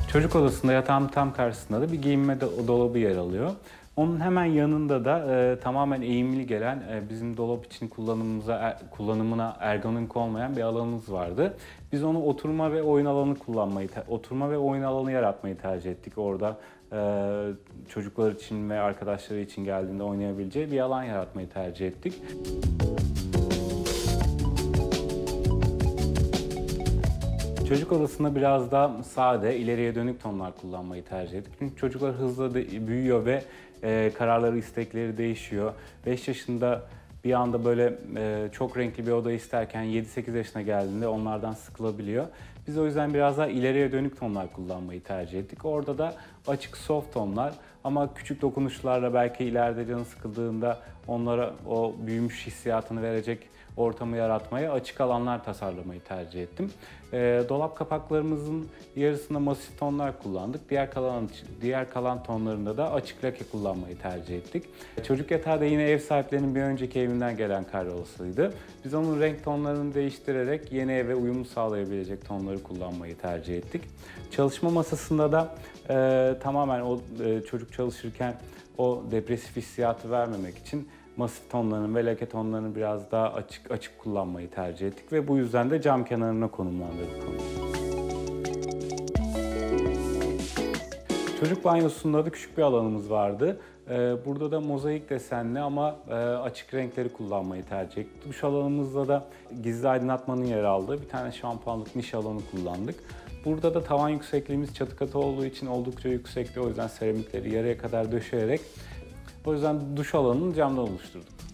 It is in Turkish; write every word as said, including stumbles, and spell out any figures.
Çocuk odasında yatağın tam karşısında da bir giyinme do- dolabı yer alıyor. Onun hemen yanında da e, tamamen eğimli gelen e, bizim dolap için kullanımımıza er- kullanımına ergonomik olmayan bir alanımız vardı. Biz onu oturma ve oyun alanı kullanmayı, te- oturma ve oyun alanı yaratmayı tercih ettik. Orada e, çocuklar için ve arkadaşları için geldiğinde oynayabileceği bir alan yaratmayı tercih ettik. Çocuk odasında biraz daha sade, ileriye dönük tonlar kullanmayı tercih ettik. Çünkü çocuklar hızla de- büyüyor ve e, kararları, istekleri değişiyor. beş yaşında bir anda böyle e, çok renkli bir oda isterken yedi sekiz yaşına geldiğinde onlardan sıkılabiliyor. Biz o yüzden biraz daha ileriye dönük tonlar kullanmayı tercih ettik. Orada da açık soft tonlar ama küçük dokunuşlarla belki ileride canı sıkıldığında onlara o büyümüş hissiyatını verecek ortamı yaratmaya açık alanlar tasarlamayı tercih ettim. E, dolap kapaklarımızın yarısında masif tonlar kullandık. Diğer kalan diğer kalan tonlarında da açık lake kullanmayı tercih ettik. Çocuk yatağı da yine ev sahiplerinin bir önceki evinden gelen karyolasıydı. Biz onun renk tonlarını değiştirerek yeni eve uyum sağlayabilecek tonları kullanmayı tercih ettik. Çalışma masasında da e, tamamen o e, çocuk çalışırken o depresif hissiyatı vermemek için masif tonlarını ve lake tonlarını biraz daha açık açık kullanmayı tercih ettik ve bu yüzden de cam kenarına konumlandırdık onu. Çocuk banyosunda da küçük bir alanımız vardı. Ee, Burada da mozaik desenli ama e, açık renkleri kullanmayı tercih ettik. Duş alanımızda da gizli aydınlatmanın yer aldığı bir tane şampuanlık niş alanı kullandık. Burada da tavan yüksekliğimiz çatı katı olduğu için oldukça yüksekti. O yüzden seramikleri yarıya kadar döşeyerek o yüzden duş alanını camdan oluşturduk.